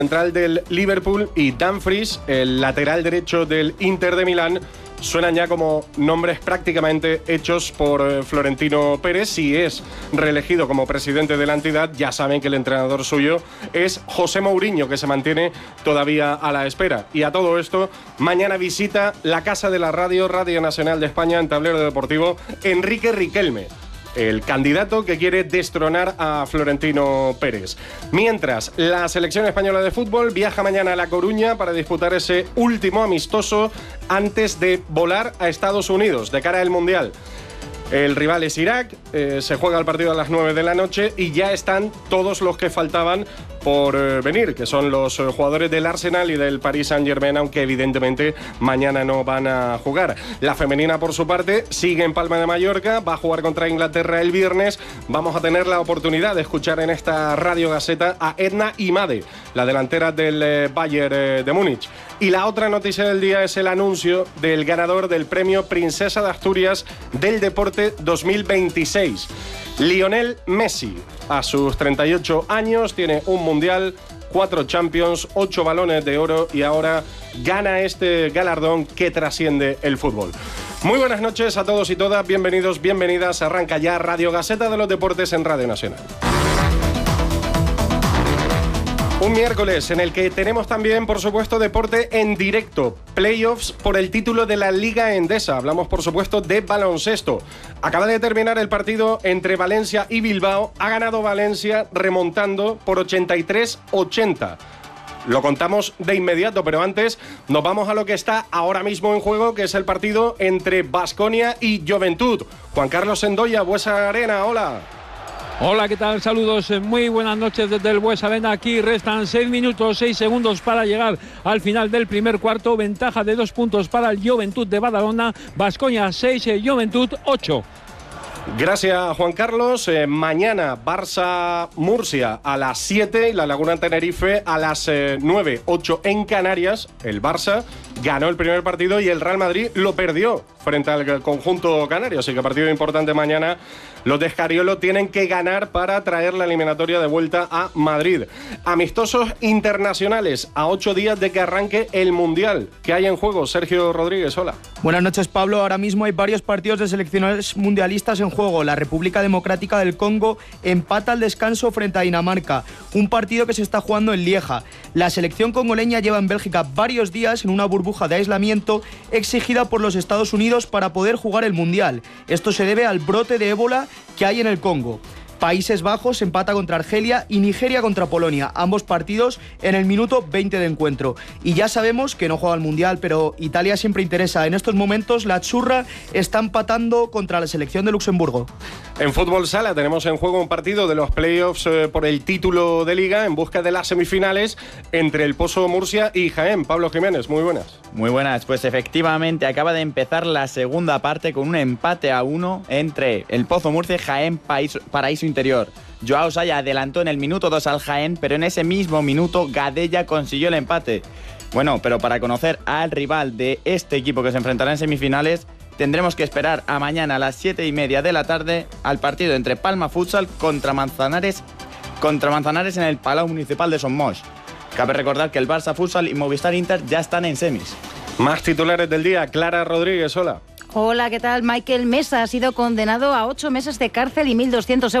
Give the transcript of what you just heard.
central del Liverpool, y Dumfries, el lateral derecho del Inter de Milán, suenan ya como nombres prácticamente hechos por Florentino Pérez. Si es reelegido como presidente de la entidad, ya saben que el entrenador suyo es José Mourinho, que se mantiene todavía a la espera. Y a todo esto, mañana visita la Casa de la Radio, Radio Nacional de España, en tablero deportivo, Enrique Riquelme, el candidato que quiere destronar a Florentino Pérez. Mientras, la selección española de fútbol viaja mañana a La Coruña para disputar ese último amistoso antes de volar a Estados Unidos de cara al Mundial. El rival es Irak, se juega el partido a las 9 de la noche y ya están todos los que faltaban por venir, que son los jugadores del Arsenal y del Paris Saint-Germain, aunque evidentemente mañana no van a jugar. La femenina, por su parte, sigue en Palma de Mallorca, va a jugar contra Inglaterra el viernes. Vamos a tener la oportunidad de escuchar en esta Radio Gaceta a Edna Imade, la delantera del Bayern de Múnich. Y la otra noticia del día es el anuncio del ganador del premio Princesa de Asturias del Deporte 2026. Lionel Messi, a sus 38 años, tiene un Mundial, 4 Champions, 8 balones de oro y ahora gana este galardón que trasciende el fútbol. Muy buenas noches a todos y todas, bienvenidos, bienvenidas. Arranca ya Radio Gaceta de los Deportes en Radio Nacional. Un miércoles en el que tenemos también, por supuesto, deporte en directo. Playoffs por el título de la Liga Endesa. Hablamos, por supuesto, de baloncesto. Acaba de terminar el partido entre Valencia y Bilbao. Ha ganado Valencia remontando por 83-80. Lo contamos de inmediato, pero antes nos vamos a lo que está ahora mismo en juego, que es el partido entre Baskonia y Joventut. Juan Carlos Sendoya, Buesa Arena, hola. Hola, ¿qué tal? Saludos, muy buenas noches desde el Buesa Arena. Aquí restan 6 minutos, 6 segundos para llegar al final del primer cuarto. Ventaja de 2 puntos para el Joventut de Badalona. Baskonia 6, Joventut 8. Gracias, Juan Carlos. Mañana Barça-Murcia a las 7 y la Laguna Tenerife a las 9, 8 en Canarias. El Barça ganó el primer partido y el Real Madrid lo perdió frente al conjunto canario. Así que partido importante mañana. Los de Escariolo tienen que ganar para traer la eliminatoria de vuelta a Madrid. Amistosos internacionales a 8 días de que arranque el Mundial. ¿Qué hay en juego? Sergio Rodríguez, hola. Buenas noches, Pablo. Ahora mismo hay varios partidos de seleccionados mundialistas en juego. La República Democrática del Congo empata al descanso frente a Dinamarca. Un partido que se está jugando en Lieja. La selección congoleña lleva en Bélgica varios días en una burbuja de aislamiento exigida por los Estados Unidos para poder jugar el Mundial. Esto se debe al brote de ébola que hay en el Congo. Países Bajos empata contra Argelia y Nigeria contra Polonia, ambos partidos en el minuto 20 de encuentro. Y ya sabemos que no juega el Mundial, pero Italia siempre interesa. En estos momentos la Azzurra está empatando contra la selección de Luxemburgo. En fútbol sala tenemos en juego un partido de los playoffs por el título de Liga en busca de las semifinales entre el Pozo Murcia y Jaén. Pablo Jiménez, muy buenas. Muy buenas, pues efectivamente acaba de empezar la segunda parte con un empate a 1 entre el Pozo Murcia y Jaén Paraíso Interior. Joao Saya adelantó en el minuto 2 al Jaén, pero en ese mismo minuto Gadella consiguió el empate. Bueno, pero para conocer al rival de este equipo que se enfrentará en semifinales, tendremos que esperar a mañana a las 7:30 de la tarde al partido entre Palma Futsal contra Manzanares en el Palau Municipal de Somos. Cabe recordar que el Barça Futsal y Movistar Inter ya están en semis. Más titulares del día. Clara Rodríguez, hola. Hola, ¿qué tal? Michael Mesa ha sido condenado a 8 meses de cárcel y 1.200 euros